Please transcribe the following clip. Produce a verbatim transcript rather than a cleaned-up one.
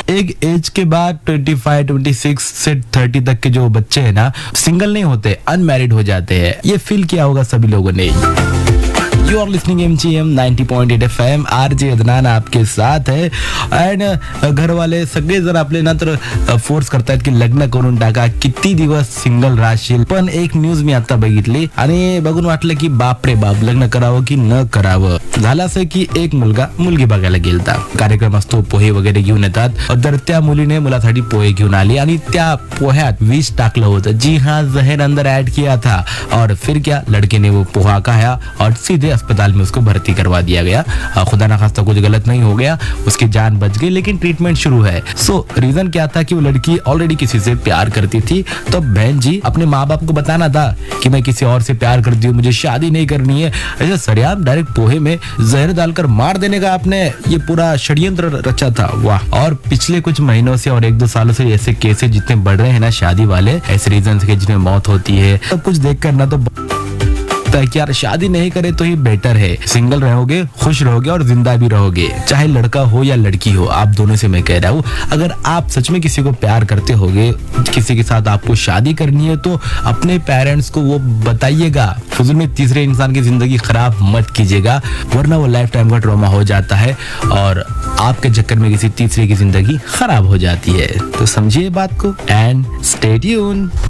एक एज के बाद पच्चीस, छब्बीस से तीस तक के जो बच्चे हैं ना, सिंगल नहीं होते, अनमैरिड हो जाते हैं। ये फील किया होगा सभी लोगों ने। You are listening M G M ninety point eight F M, RJ Adnan आपके साथ है। एंड घर वाले सगळे जर आपले ना तर फोर्स करतायत की लग्न करून टाका, किती दिवस सिंगल राहशील। पण एक न्यूज मी आता बघितली आणि बघून वाटलं की बाप रे बाप, लग्न करावं की न करावं। झालं असं की एक मुलगा मुलगी बघायला गेलता, कार्यक्रम असतो, पोहे वगैरे घेऊन येतात, तर त्या मुलीने मुलासाठी पोहे घेऊन आली आणि त्या पोह्यात विष टाकलं होतं। जी हाँ, जहर अंदर ऐड किया था। और फिर क्या, लड़के ने वो पोहा खाया और सीधे अस्पताल में उसको भर्ती करवा दिया गया। खुदा ना खास्ता कुछ गलत नहीं हो गया, उसकी जान बच गई, लेकिन ट्रीटमेंट शुरू है। सो रीजन क्या था कि वो लड़की ऑलरेडी किसी से प्यार करती थी। तो बहन जी, अपने माँ बाप को बताना था कि मैं किसी और से प्यार करती हूँ, मुझे शादी नहीं करनी है। ऐसे सरेआम डायरेक्ट पोहे में जहर डालकर मार देने का आपने ये पूरा षड्यंत्र रचा था। वाह। और पिछले कुछ महीनों से और एक दो सालों से ऐसे केसेस जितने बढ़ रहे हैं ना, शादी वाले ऐसे रीजन के जिनमें मौत होती है, सब कुछ देख कर ना तो कि यार शादी नहीं करे तो ही बेटर है। सिंगल रहोगे, खुश रहोगे और जिंदा भी रहोगे। चाहे लड़का हो या लड़की हो, आप दोनों से मैं कह रहा हूँ, अगर आप सच में किसी को प्यार करते होगे, किसी के साथ आपको शादी करनी है, तो अपने पेरेंट्स को वो बताइएगा। फुजूल में तीसरे इंसान की जिंदगी खराब मत कीजिएगा, वरना वो लाइफ टाइम का ट्रॉमा हो जाता है और आपके चक्कर में किसी तीसरे की जिंदगी खराब हो जाती है। तो समझिए बात को एंड स्टे ट्यून्ड।